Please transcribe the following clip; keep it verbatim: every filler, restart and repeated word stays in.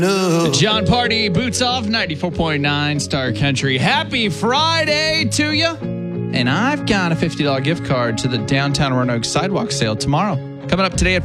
John Party, Boots Off, ninety-four point nine Star Country. Happy Friday to you. And I've got a fifty dollars gift card to the downtown Roanoke sidewalk sale tomorrow. Coming up today at